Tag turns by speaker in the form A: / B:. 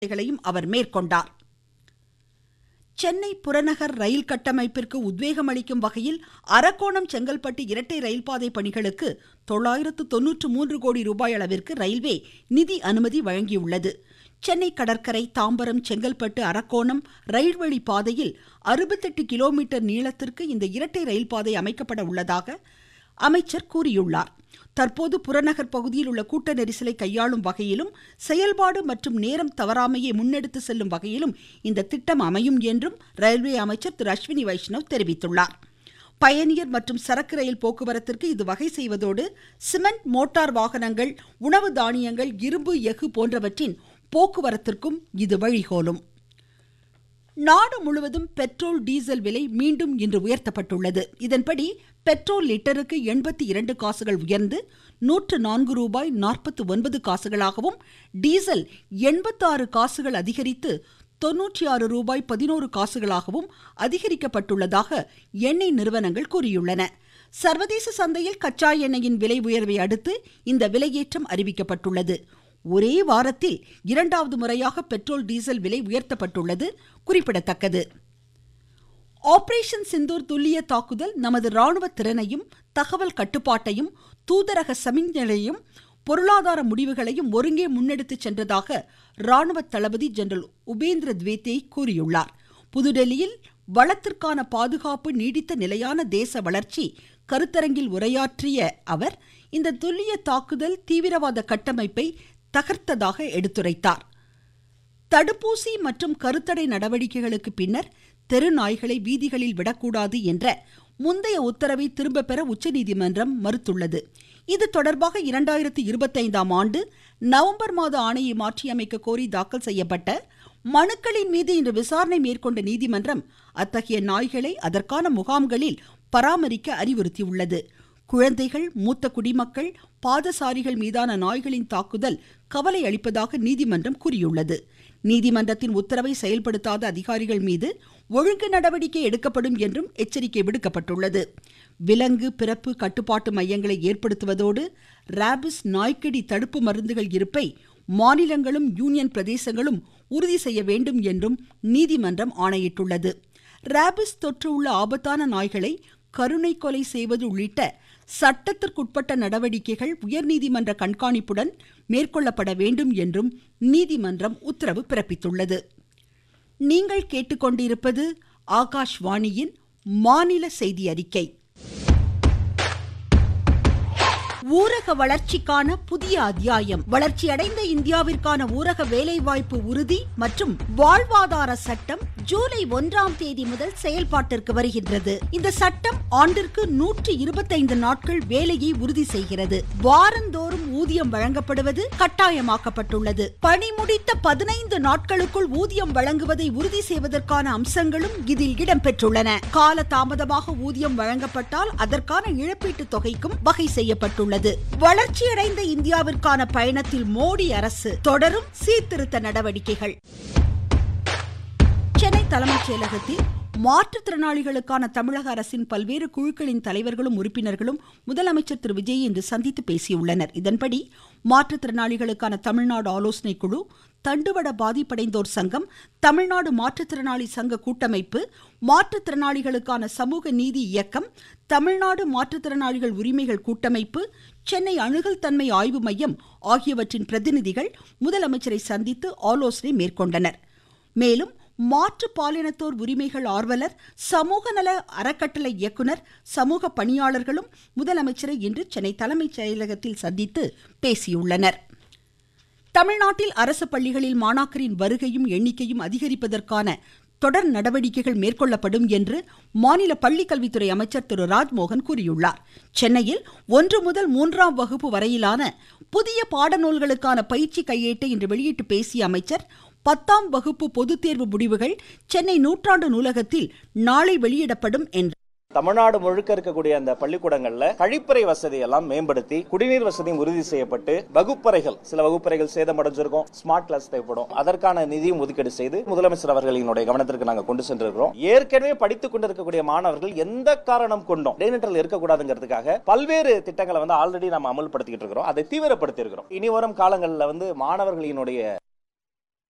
A: அவர் மேற்கொண்டார். சென்னை புறநகர் ரயில் கட்டமைப்பிற்கு உத்வேகம் அளிக்கும் வகையில் அரக்கோணம் செங்கல்பட்டு இரட்டை ரயில்பாதை பணிகளுக்கு 993 கோடி ரூபாய் அளவிற்கு ரயில்வே நிதி அனுமதி வழங்கியுள்ளது. சென்னை கடற்கரை, தாம்பரம், செங்கல்பட்டு, அரக்கோணம் ரயில்வழி பாதையில் 68 கிலோமீட்டர் நீளத்திற்கு இந்த இரட்டை ரயில் பாதை அமைக்கப்பட உள்ளதாக அமைச்சர் கூறியுள்ளார். தற்போது புறநகர் பகுதியில் உள்ள கூட்ட நெரிசலை கையாளும் வகையிலும் செயல்பாடு மற்றும் நேரம் தவறாமையை முன்னெடுத்து செல்லும் வகையிலும் இந்த திட்டம் அமையும் என்றும் ரயில்வே அமைச்சர் திரு அஸ்வினி வைஷ்ணவ் தெரிவித்துள்ளார். பயணியர் மற்றும் சரக்கு ரயில் போக்குவரத்திற்கு இது வகை செய்வதோடு சிமெண்ட், மோட்டார் வாகனங்கள், உணவு தானியங்கள், இரும்பு, எஃகு போன்றவற்றின் போக்குவரத்திற்கும் இது வழிகோலும். நாடு முழுவதும் பெட்ரோல், டீசல் விலை மீண்டும் இன்று உயர்த்தப்பட்டுள்ளது. இதன்படி பெட்ரோல் லிட்டருக்கு 82 காசுகள் உயர்ந்து 104 ரூபாய் 49 காசுகளாகவும், டீசல் 86 காசுகள் அதிகரித்து 96 ரூபாய் 11 காசுகளாகவும் அதிகரிக்கப்பட்டுள்ளதாக எண்ணெய் நிறுவனங்கள் கூறியுள்ளன. சர்வதேச சந்தையில் கச்சா எண்ணெயின் விலை உயர்வை அடுத்து இந்த விலையேற்றம் அறிவிக்கப்பட்டுள்ளது. ஒரே வாரத்தில் இரண்டாவது முறையாக பெட்ரோல், டீசல் விலை உயர்த்தப்பட்டுள்ளது குறிப்பிடத்தக்கது. ஆபரேஷன் சிந்தூர் துல்லிய தாக்குதல் நமது ராணுவ திறனையும், தகவல் கட்டுப்பாட்டையும், தூதரக சமிக்ஞைகளையும், பொருளாதார முடிவுகளையும் ஒருங்கே முன்னெடுத்து சென்றதாக ராணுவ தளபதி ஜெனரல் உபேந்திர திவேதி கூறியுள்ளார். புதுடெல்லியில் வளத்திற்கான பாதுகாப்பு, நீடித்த நிலையான தேச வளர்ச்சி கருத்தரங்கில் உரையாற்றிய அவர் இந்த துல்லிய தாக்குதல் தீவிரவாத கட்டமைப்பை தகர்த்ததாக எடுத்துரைத்தார். தடுப்பூசி மற்றும் கருத்தடை நடவடிக்கைகளுக்கு பின்னர் தெரு நாய்களை வீதிகளில் விடக்கூடாது என்ற முந்தைய உத்தரவை திரும்ப பெற உச்சநீதிமன்றம் மறுத்துள்ளது. இது தொடர்பாக 2025ஆம் ஆண்டு நவம்பர் மாத ஆணையை மாற்றியமைக்க கோரி தாக்கல் செய்யப்பட்ட மனுக்களின் மீது இன்று விசாரணை மேற்கொண்ட நீதிமன்றம் அத்தகைய நாய்களை அதற்கான முகாம்களில் பராமரிக்க அறிவுறுத்தியுள்ளது. குழந்தைகள், மூத்த குடிமக்கள், பாதசாரிகள் மீதான நாய்களின் தாக்குதல் கவலை அளிப்பதாக நீதிமன்றம் கூறியுள்ளது. நீதிமன்றத்தின் உத்தரவை செயல்படுத்தாத அதிகாரிகள் மீது ஒழுங்கு நடவடிக்கை எடுக்கப்படும் என்றும் எச்சரிக்கை விடுக்கப்பட்டுள்ளது. விலங்கு பிறப்பு கட்டுப்பாட்டு மையங்களை ஏற்படுத்துவதோடு ராபிஸ் நாய்க்கடி தடுப்பு மருந்துகள் இருப்பை மாநிலங்களும் யூனியன் பிரதேசங்களும் உறுதி செய்ய வேண்டும் என்றும் நீதிமன்றம் ஆணையிட்டுள்ளது. ராபிஸ் தொற்று உள்ள ஆபத்தான நாய்களை கருணை கொலை செய்வது உள்ளிட்ட சட்டத்திற்குட்பட்ட நடவடிக்கைகள் உயர்நீதிமன்ற கண்காணிப்புடன் மேற்கொள்ளப்பட வேண்டும் என்றும் நீதிமன்றம் உத்தரவு பிறப்பித்துள்ளது. நீங்கள் கேட்டுக்கொண்டிருப்பது ஆகாஷ்வாணியின் மாநில செய்தி அறிக்கை. ஊரக வளர்ச்சிக்கான புதிய அத்தியாயம். வளர்ச்சியடைந்த இந்தியாவிற்கான ஊரக வேலைவாய்ப்பு உறுதி மற்றும் வாழ்வாதார சட்டம் ஜூலை 1ஆம் தேதி முதல் செயல்பாட்டிற்கு வருகின்றது. இந்த சட்டம் ஆண்டிற்கு 125 நாட்கள் வேலையை உறுதி செய்கிறது. வாரந்தோறும் ஊதியம் வழங்கப்படுவது கட்டாயமாக்கப்பட்டுள்ளது. பணி முடித்த 15 நாட்களுக்குள் ஊதியம் வழங்குவதை உறுதி செய்வதற்கான அம்சங்களும் இதில் இடம்பெற்றுள்ளன. கால தாமதமாக ஊதியம் வழங்கப்பட்டால் அதற்கான இழப்பீட்டு தொகைக்கும் வகை செய்யப்பட்டுள்ளது. வளர்ச்சியடைந்த இந்தியாவிற்கான பயணத்தில் மோடி அரசு தொடரும் சீர்திருத்த நடவடிக்கைகள். சென்னை தலைமைச் செயலகத்தில் மாற்றுத்திறனாளிகளுக்கான தமிழக அரசின் பல்வேறு குழுக்களின் தலைவர்களும் உறுப்பினர்களும் முதலமைச்சர் திரு விஜய் இன்று சந்தித்து பேசியுள்ளனர். இதன்படி மாற்றுத்திறனாளிகளுக்கான தமிழ்நாடு ஆலோசனை குழு, தண்டுவட பாதிப்படைந்தோர் சங்கம், தமிழ்நாடு மாற்றுத்திறனாளி சங்க கூட்டமைப்பு, மாற்றுத்திறனாளிகளுக்கான சமூக நீதி இயக்கம், தமிழ்நாடு மாற்றுத்திறனாளிகள் உரிமைகள் கூட்டமைப்பு, சென்னை அணுகல் தன்மை ஆய்வு மையம் ஆகியவற்றின் பிரதிநிதிகள் முதலமைச்சரை சந்தித்து ஆலோசனை மேற்கொண்டனர். மேலும் மாற்று பாலினத்தோர் உரிமைகள் ஆர்வலர், சமூக நல அறக்கட்டளை இயக்குனர், சமூக பணியாளர்களும் முதலமைச்சரை இன்று சென்னை தலைமைச் செயலகத்தில் சந்தித்து பேசியுள்ளனர். தமிழ்நாட்டில் அரசு பள்ளிகளில் மாணாக்கரின் வருகையும் எண்ணிக்கையும் அதிகரிப்பதற்கான தொடர் நடவடிக்கைகள் மேற்கொள்ளப்படும் என்று மாநில பள்ளிக்கல்வித்துறை அமைச்சர் திரு ராஜ்மோகன் கூறியுள்ளார். சென்னையில் 1 முதல் 3ஆம் வகுப்பு வரையிலான புதிய பாடநூல்களுக்கான பயிற்சி கையேட்டை இன்று வெளியிட்டு பேசிய அமைச்சர் 10ஆம் வகுப்பு பொதுத் தேர்வு முடிவுகள் சென்னை நூற்றாண்டு நூலகத்தில் நாளை வெளியிடப்படும் என்றார்.
B: தமிழ்நாடு முழுக்க இருக்கக்கூடிய அந்த பள்ளிக்கூடங்கள்ல கழிப்பறை வசதி எல்லாம் மேம்படுத்தி குடிநீர் வசதியும் உறுதி செய்யப்பட்டு வகுப்பறைகள், சில வகுப்பறைகள் சேதமடைஞ்சிருக்கும், ஸ்மார்ட் கிளாஸ் தேவைப்படும், அதற்கான நிதியும் ஒதுக்கீடு செய்து முதலமைச்சர் அவர்களினுடைய கவனத்திற்கு நாங்கள் கொண்டு சென்றிருக்கிறோம். ஏற்கனவே படித்துக் கொண்டிருக்கக்கூடிய மாணவர்கள் எந்த காரணம் கொண்டும் இடைநிற்றல் இருக்கக்கூடாதுங்கிறதுக்காக பல்வேறு திட்டங்களை ஆல்ரெடி நம்ம அமல்படுத்திக்கிட்டு இருக்கிறோம். அதை தீவிரப்படுத்தி இருக்கிறோம். இனி வரும் காலங்களில் மாணவர்களினுடைய